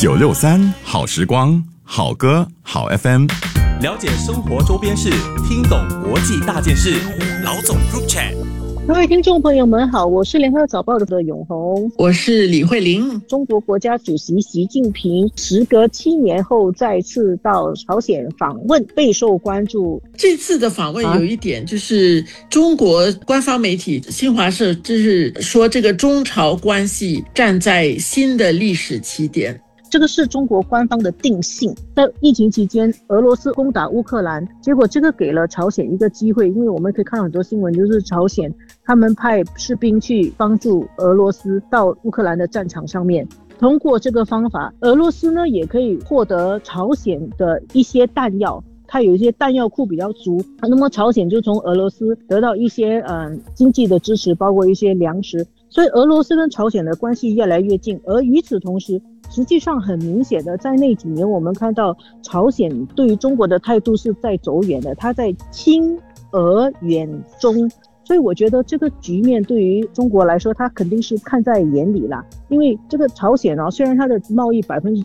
963好时光，好歌好 FM， 了解生活周边事，听懂国际大件事。老总 Group Chat。 各位听众朋友们好，我是联合早报的永红， 我是李慧玲。 中国国家主席习近平时隔7年后再次到朝鲜访问，备受关注。 这次的访问有一点就是中国官方媒体新华社就是说这个中朝关系站在新的历史起点。 这个是中国官方的定性。在疫情期间，俄罗斯攻打乌克兰，结果这个给了朝鲜一个机会，因为我们可以看到很多新闻，就是朝鲜他们派士兵去帮助俄罗斯到乌克兰的战场上面。通过这个方法，俄罗斯呢也可以获得朝鲜的一些弹药，它有一些弹药库比较足，那么朝鲜就从俄罗斯得到一些经济的支持，包括一些粮食，所以俄罗斯跟朝鲜的关系越来越近。而与此同时，实际上很明显的，在那几年我们看到朝鲜对于中国的态度是在走远的，它在亲俄远中，所以我觉得这个局面对于中国来说，它肯定是看在眼里啦。因为这个朝鲜虽然它的贸易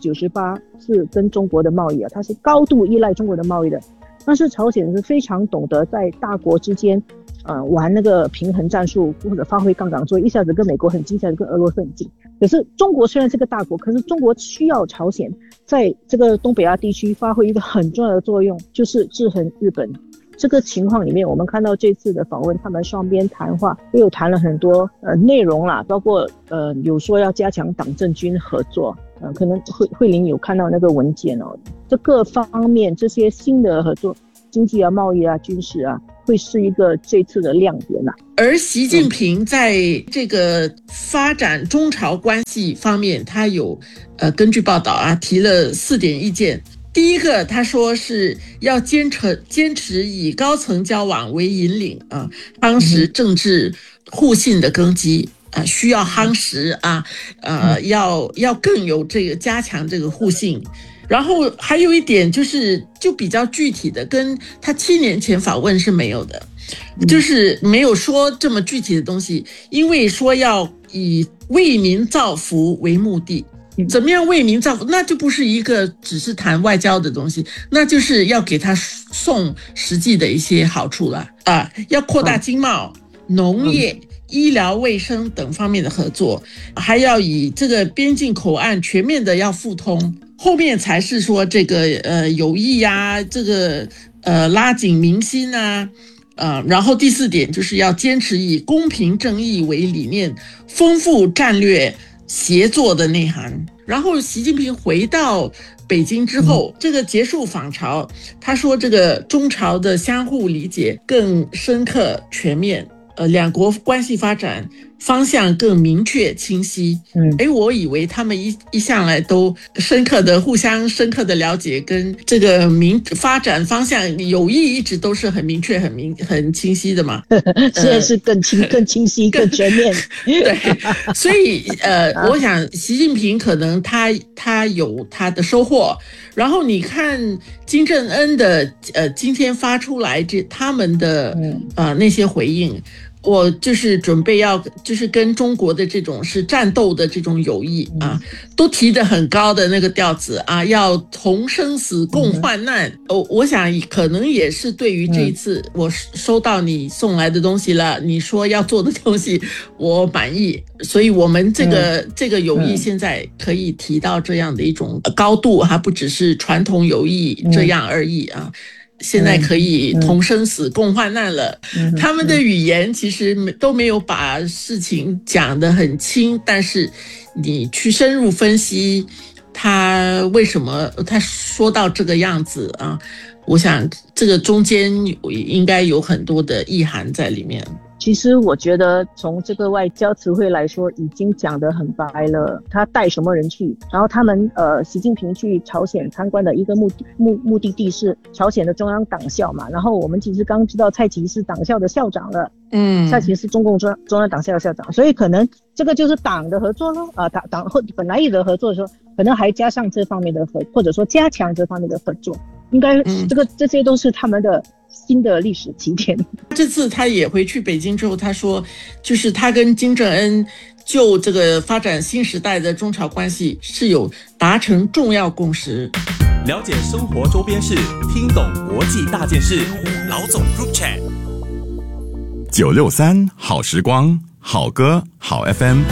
98%是跟中国的贸易它是高度依赖中国的贸易的，但是朝鲜是非常懂得在大国之间玩那个平衡战术，或者发挥杠杆，所以一下子跟美国很近，一下子跟俄罗斯很近。可是中国虽然是个大国，可是中国需要朝鲜在这个东北亚地区发挥一个很重要的作用，就是制衡日本。这个情况里面，我们看到这次的访问，他们双边谈话也有谈了很多内容啦，包括有说要加强党政军合作，可能慧玲有看到那个文件这各方面这些新的合作，经济啊、贸易啊、军事啊，会是一个这次的亮点啦。 而习近平在这个发展中朝关系方面，他有根据报道提了4点意见。第一个，他说是要坚持以高层交往为引领夯实政治互信的根基需要夯实要更有这个加强这个互信。然后还有一点就比较具体的，跟他7年前访问是没有的，就是没有说这么具体的东西，因为说要以为民造福为目的。怎么样为民造福？那就不是一个只是谈外交的东西，那就是要给他送实际的一些好处了要扩大经贸、农业、医疗卫生等方面的合作，还要以这个边境口岸全面的要互通，后面才是说这个友谊这个拉紧民心然后第4点就是要坚持以公平正义为理念，丰富战略协作的内涵。然后习近平回到北京之后，这个结束访朝，他说这个中朝的相互理解更深刻全面，两国关系发展方向更明确清晰。我以为他们一向来都互相深刻的了解，跟这个发展方向友谊一直都是很明确很清晰的嘛。 现在是更清晰更全面。 对，所以我想习近平可能他有他的收获。然后你看金正恩的今天发出来他们的那些回应，我就是准备要就是跟中国的这种是战斗的这种友谊都提得很高的那个调子要同生死共患难。我想可能也是对于这一次我收到你送来的东西了，你说要做的东西我满意，所以我们这个友谊现在可以提到这样的一种高度还不只是传统友谊这样而已现在可以同生死共患难了。他们的语言其实都没有把事情讲得很轻，但是你去深入分析他为什么他说到这个样子我想这个中间应该有很多的意涵在里面。 其实我觉得从这个外交词汇来说已经讲得很白了，他带什么人去，然后他们习近平去朝鲜参观的一个目的地是朝鲜的中央党校嘛，然后我们其实刚知道蔡奇是党校的校长了，蔡奇是中共中央党校的校长，所以可能这个就是党的合作咯党本来有的合作的时候，可能还加上这方面的或者说加强这方面的合作，应该这些都是他们的新的历史起点。 这次他也回去北京之后，他说就是他跟金正恩就这个发展新时代的中朝关系是有达成重要共识。 了解生活周边事，听懂国际大件事，老总 Group Chat。 963好时光，好歌好 FM。